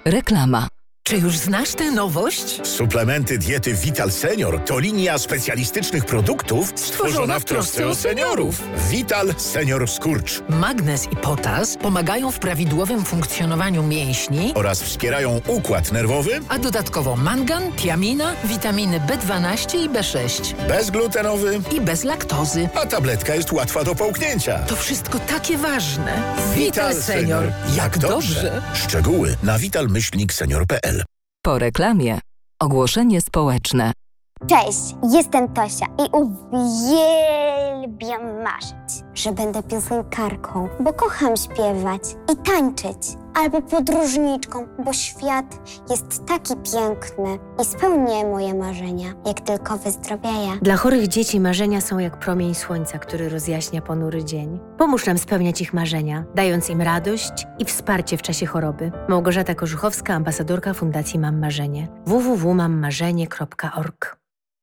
Reklama. Czy już znasz tę nowość? Suplementy diety Vital Senior to linia specjalistycznych produktów stworzona w trosce o seniorów. Vital Senior Skurcz. Magnez i potas pomagają w prawidłowym funkcjonowaniu mięśni oraz wspierają układ nerwowy, a dodatkowo mangan, tiamina, witaminy B12 i B6. bezglutenowy i bez laktozy. A tabletka jest łatwa do połknięcia. To wszystko takie ważne. Vital Senior. Jak dobrze. Szczegóły na vital-senior.pl. Po reklamie. Ogłoszenie społeczne. Cześć, jestem Tosia i uwielbiam marzyć, że będę piosenkarką, bo kocham śpiewać i tańczyć. Albo podróżniczką, bo świat jest taki piękny i spełnię moje marzenia, jak tylko wyzdrowieję. Dla chorych dzieci marzenia są jak promień słońca, który rozjaśnia ponury dzień. Pomóż nam spełniać ich marzenia, dając im radość i wsparcie w czasie choroby. Małgorzata Korzuchowska, ambasadorka Fundacji Mam Marzenie. www.mammarzenie.org.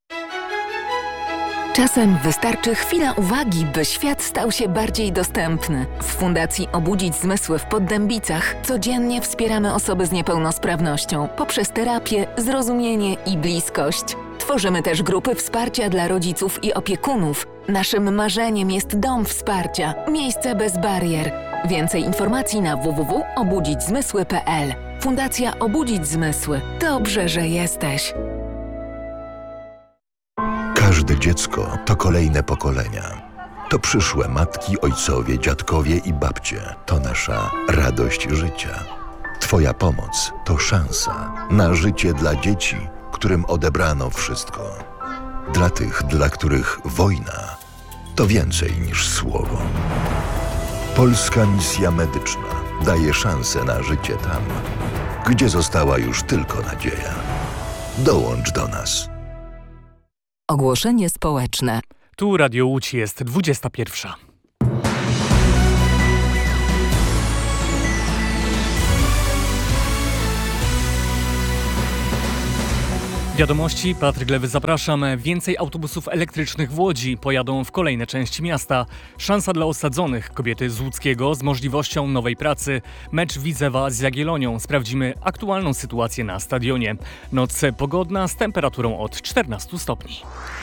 Czasem wystarczy chwila uwagi, by świat stał się bardziej dostępny. W Fundacji Obudzić Zmysły w Poddębicach codziennie wspieramy osoby z niepełnosprawnością poprzez terapię, zrozumienie i bliskość. Tworzymy też grupy wsparcia dla rodziców i opiekunów. Naszym marzeniem jest dom wsparcia, miejsce bez barier. Więcej informacji na www.obudzićzmysły.pl. Fundacja Obudzić Zmysły. Dobrze, że jesteś. Każde dziecko to kolejne pokolenia. To przyszłe matki, ojcowie, dziadkowie i babcie. To nasza radość życia. Twoja pomoc to szansa na życie dla dzieci, którym odebrano wszystko. Dla tych, dla których wojna to więcej niż słowo. Polska Misja Medyczna daje szansę na życie tam, gdzie została już tylko nadzieja. Dołącz do nas. Ogłoszenie społeczne. Tu Radio Łódź, jest 21. Wiadomości, Patryk Lewy, zapraszam. Więcej autobusów elektrycznych w Łodzi pojadą w kolejne części miasta. Szansa dla osadzonych, kobiety z Łódzkiego z możliwością nowej pracy. Mecz Widzewa z Jagiellonią. Sprawdzimy aktualną sytuację na stadionie. Noc pogodna z temperaturą od 14 stopni.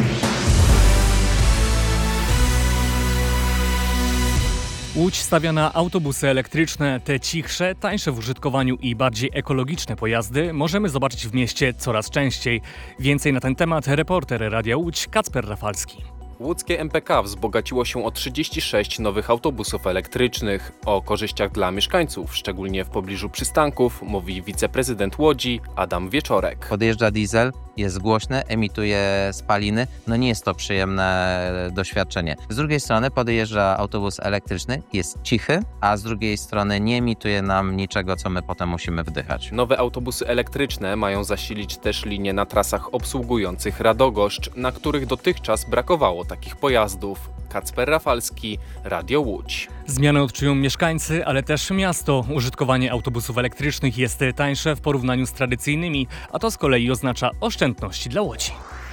Łódź stawia na autobusy elektryczne. Te cichsze, tańsze w użytkowaniu i bardziej ekologiczne pojazdy możemy zobaczyć w mieście coraz częściej. Więcej na ten temat reporter Radia Łódź Kacper Rafalski. Łódzkie MPK wzbogaciło się o 36 nowych autobusów elektrycznych. O korzyściach dla mieszkańców, szczególnie w pobliżu przystanków, mówi wiceprezydent Łodzi Adam Wieczorek. Podjeżdża diesel, jest głośny, emituje spaliny. Nie jest to przyjemne doświadczenie. Z drugiej strony podjeżdża autobus elektryczny, jest cichy, a z drugiej strony nie emituje nam niczego, co my potem musimy wdychać. Nowe autobusy elektryczne mają zasilić też linie na trasach obsługujących Radogoszcz, na których dotychczas brakowało takich pojazdów. Kacper Rafalski, Radio Łódź. Zmiany odczują mieszkańcy, ale też miasto. Użytkowanie autobusów elektrycznych jest tańsze w porównaniu z tradycyjnymi, a to z kolei oznacza oszczędności dla Łodzi.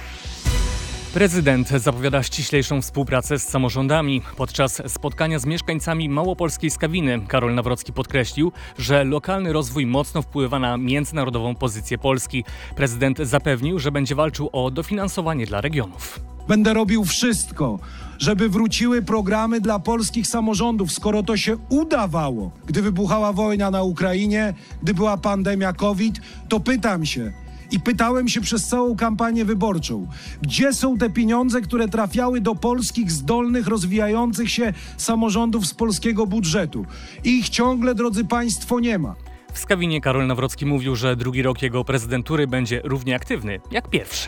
Prezydent zapowiada ściślejszą współpracę z samorządami. Podczas spotkania z mieszkańcami małopolskiej Skawiny Karol Nawrocki podkreślił, że lokalny rozwój mocno wpływa na międzynarodową pozycję Polski. Prezydent zapewnił, że będzie walczył o dofinansowanie dla regionów. Będę robił wszystko, żeby wróciły programy dla polskich samorządów, skoro to się udawało. Gdy wybuchała wojna na Ukrainie, gdy była pandemia COVID, to pytam się i pytałem się przez całą kampanię wyborczą, gdzie są te pieniądze, które trafiały do polskich, zdolnych, rozwijających się samorządów z polskiego budżetu. Ich ciągle, drodzy państwo, nie ma. W Skawinie Karol Nawrocki mówił, że drugi rok jego prezydentury będzie równie aktywny jak pierwszy.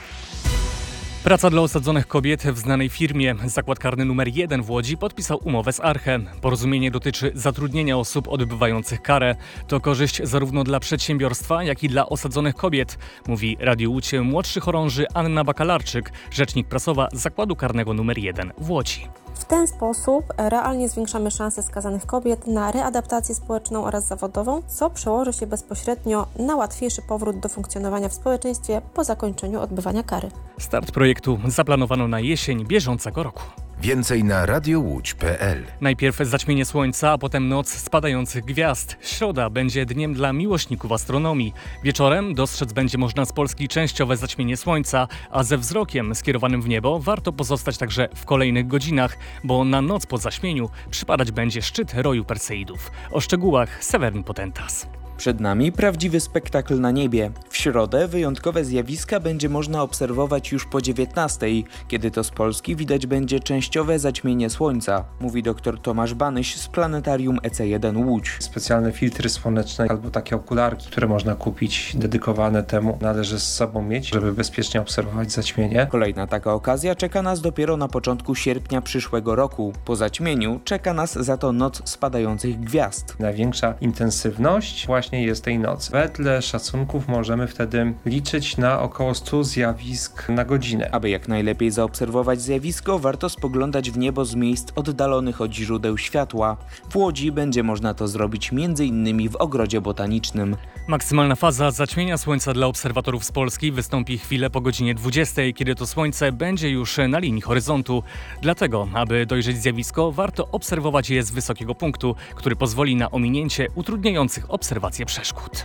Praca dla osadzonych kobiet w znanej firmie. Zakład karny numer 1 w Łodzi podpisał umowę z Arche. Porozumienie dotyczy zatrudnienia osób odbywających karę. To korzyść zarówno dla przedsiębiorstwa, jak i dla osadzonych kobiet, mówi Radiu Łódź młodszy chorąży Anna Bakalarczyk, rzecznik prasowa Zakładu karnego numer 1 w Łodzi. W ten sposób realnie zwiększamy szanse skazanych kobiet na readaptację społeczną oraz zawodową, co przełoży się bezpośrednio na łatwiejszy powrót do funkcjonowania w społeczeństwie po zakończeniu odbywania kary. Start projektu zaplanowano na jesień bieżącego roku. Więcej na radiołódź.pl. Najpierw zaćmienie słońca, a potem noc spadających gwiazd. Środa będzie dniem dla miłośników astronomii. Wieczorem dostrzec będzie można z Polski częściowe zaćmienie słońca, a ze wzrokiem skierowanym w niebo warto pozostać także w kolejnych godzinach, bo na noc po zaćmieniu przypadać będzie szczyt roju Perseidów. O szczegółach Seweryn Potentas. Przed nami prawdziwy spektakl na niebie. W środę wyjątkowe zjawiska będzie można obserwować już po 19:00, kiedy to z Polski widać będzie częściowe zaćmienie słońca, mówi dr Tomasz Banyś z planetarium EC1 Łódź. Specjalne filtry słoneczne albo takie okularki, które można kupić dedykowane temu, należy z sobą mieć, żeby bezpiecznie obserwować zaćmienie. Kolejna taka okazja czeka nas dopiero na początku sierpnia przyszłego roku. Po zaćmieniu czeka nas za to noc spadających gwiazd. Największa intensywność właśnie jest tej nocy. Wedle szacunków możemy wtedy liczyć na około 100 zjawisk na godzinę. Aby jak najlepiej zaobserwować zjawisko, warto spoglądać w niebo z miejsc oddalonych od źródeł światła. W Łodzi będzie można to zrobić m.in. w Ogrodzie Botanicznym. Maksymalna faza zaćmienia słońca dla obserwatorów z Polski wystąpi chwilę po godzinie 20:00, kiedy to słońce będzie już na linii horyzontu. Dlatego, aby dojrzeć zjawisko, warto obserwować je z wysokiego punktu, który pozwoli na ominięcie utrudniających obserwację przeszkód.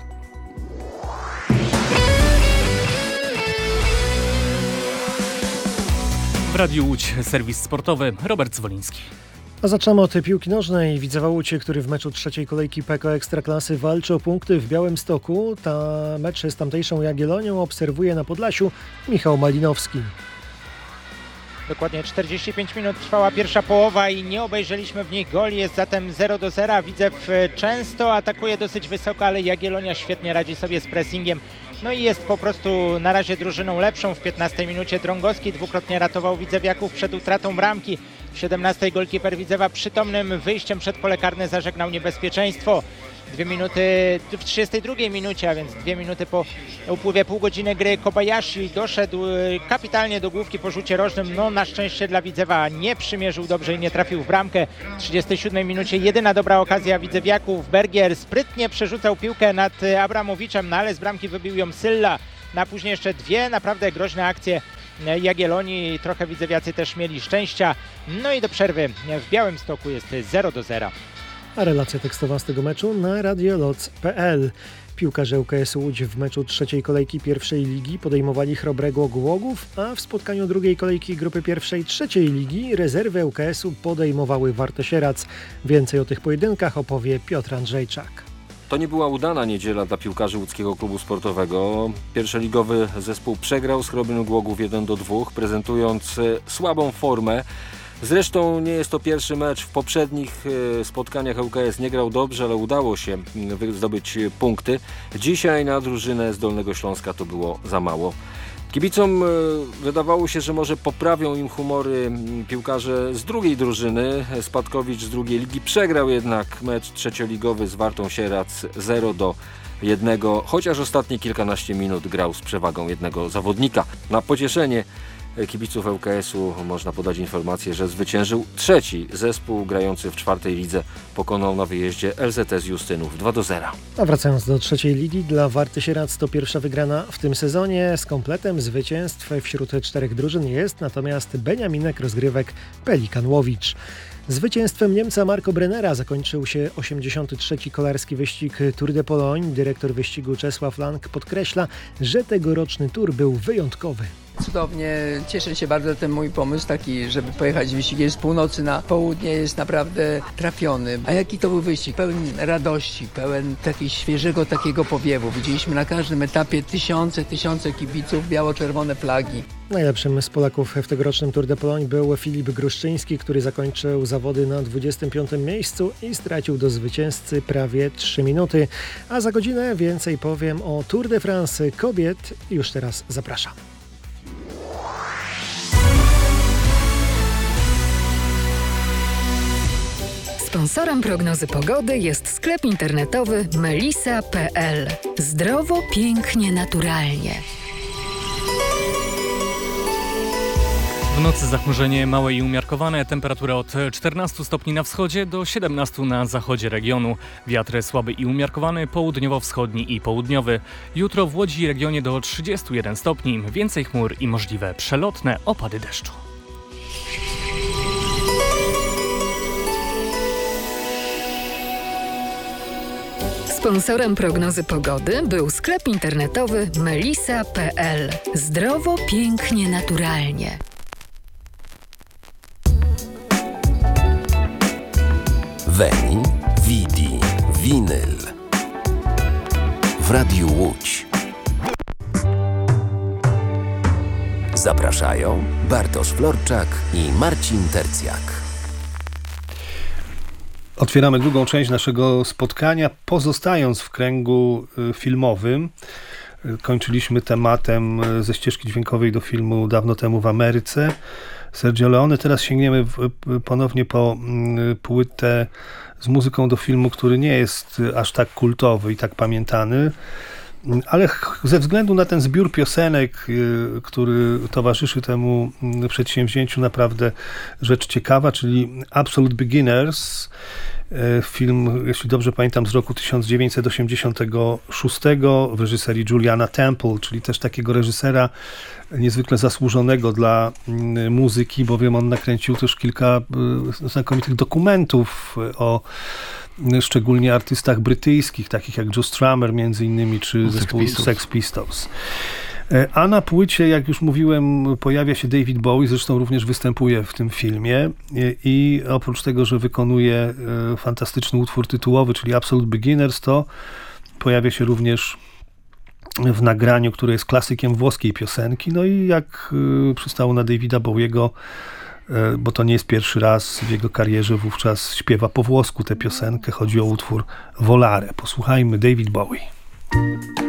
W Radiu Łódź serwis sportowy Robert Zwoliński. A zaczynamy od piłki nożnej. Widzewa Łódź, który w meczu trzeciej kolejki PKO Ekstraklasy walczy o punkty w Białymstoku. Mecz z tamtejszą Jagiellonią obserwuje na Podlasiu Michał Malinowski. Dokładnie 45 minut trwała pierwsza połowa i nie obejrzeliśmy w niej goli, jest zatem 0-0. Widzew często atakuje dosyć wysoko, ale Jagiellonia świetnie radzi sobie z pressingiem. No i jest po prostu na razie drużyną lepszą. W 15 minucie Drągowski dwukrotnie ratował Widzewiaków przed utratą bramki. W 17 golkiper Widzewa przytomnym wyjściem przed pole karne zażegnał niebezpieczeństwo. 2 minuty w 32 minucie, a więc 2 minuty po upływie pół godziny gry Kobayashi doszedł kapitalnie do główki po rzucie rożnym. No na szczęście dla Widzewa nie przymierzył dobrze i nie trafił w bramkę. W 37 minucie jedyna dobra okazja Widzewiaków. Bergier sprytnie przerzucał piłkę nad Abramowiczem, no ale z bramki wybił ją Sylla. Na później jeszcze dwie naprawdę groźne akcje Jagiellonii. Trochę Widzewiacy też mieli szczęścia. No i do przerwy w Białymstoku jest 0-0. A relacja tekstowa z tego meczu na radioloc.pl. Piłkarze ŁKS Łódź w meczu trzeciej kolejki pierwszej ligi podejmowali Chrobrego Głogów, a w spotkaniu drugiej kolejki grupy pierwszej trzeciej ligi rezerwy ŁKS-u podejmowały Wartę Sierac. Więcej o tych pojedynkach opowie Piotr Andrzejczak. To nie była udana niedziela dla piłkarzy łódzkiego klubu sportowego. Pierwszoligowy zespół przegrał z Chrobrym Głogów 1-2, prezentując słabą formę. Zresztą nie jest to pierwszy mecz. W poprzednich spotkaniach ŁKS nie grał dobrze, ale udało się zdobyć punkty. Dzisiaj na drużynę z Dolnego Śląska to było za mało. Kibicom wydawało się, że może poprawią im humory piłkarze z drugiej drużyny. Spadkowicz z drugiej ligi przegrał jednak mecz trzecioligowy z Wartą Sierac 0-1, chociaż ostatnie kilkanaście minut grał z przewagą jednego zawodnika. Na pocieszenie kibiców ŁKS-u można podać informację, że zwyciężył trzeci zespół grający w czwartej lidze. Pokonał na wyjeździe LZS Justynów 2-0. A wracając do trzeciej ligi, dla Warty Sierac to pierwsza wygrana w tym sezonie. Z kompletem zwycięstw wśród 4 drużyn jest natomiast beniaminek rozgrywek Pelikan Łowicz. Zwycięstwem Niemca Marco Brennera zakończył się 83. kolarski wyścig Tour de Pologne. Dyrektor wyścigu Czesław Lang podkreśla, że tegoroczny tour był wyjątkowy. Cudownie, cieszę się bardzo, ten mój pomysł taki, żeby pojechać wyścigiem z północy na południe jest naprawdę trafiony. A jaki to był wyścig? Pełen radości, pełen takiego świeżego takiego powiewu. Widzieliśmy na każdym etapie tysiące kibiców, biało-czerwone flagi. Najlepszym z Polaków w tegorocznym Tour de Pologne był Filip Gruszczyński, który zakończył zawody na 25. miejscu i stracił do zwycięzcy prawie 3 minuty. A za godzinę więcej powiem o Tour de France kobiet. Już teraz zapraszam. Sponsorem prognozy pogody jest sklep internetowy melisa.pl. Zdrowo, pięknie, naturalnie. W nocy zachmurzenie małe i umiarkowane, temperatura od 14 stopni na wschodzie do 17 na zachodzie regionu. Wiatr słaby i umiarkowany, południowo-wschodni i południowy. Jutro w Łodzi i regionie do 31 stopni, więcej chmur i możliwe przelotne opady deszczu. Sponsorem prognozy pogody był sklep internetowy melisa.pl. Zdrowo, pięknie, naturalnie. Veni, Vidi, Vinyl. W Radiu Łódź. Zapraszają Bartosz Florczak i Marcin Tercjak. Otwieramy drugą część naszego spotkania, pozostając w kręgu filmowym. Kończyliśmy tematem ze ścieżki dźwiękowej do filmu Dawno temu w Ameryce Sergio Leone. Teraz sięgniemy ponownie po płytę z muzyką do filmu, który nie jest aż tak kultowy i tak pamiętany, ale ze względu na ten zbiór piosenek, który towarzyszy temu przedsięwzięciu, naprawdę rzecz ciekawa, czyli Absolute Beginners. Film, jeśli dobrze pamiętam, z roku 1986 w reżyserii Juliana Temple, czyli też takiego reżysera niezwykle zasłużonego dla muzyki, bowiem on nakręcił też kilka znakomitych dokumentów o szczególnie artystach brytyjskich, takich jak Joe Strummer między innymi, czy zespół Sex Pistols. A na płycie, jak już mówiłem, pojawia się David Bowie, zresztą również występuje w tym filmie i oprócz tego, że wykonuje fantastyczny utwór tytułowy, czyli Absolute Beginners, to pojawia się również w nagraniu, które jest klasykiem włoskiej piosenki. No i jak przystało na Davida Bowiego, bo to nie jest pierwszy raz w jego karierze, wówczas śpiewa po włosku tę piosenkę. Chodzi o utwór Volare. Posłuchajmy David Bowie.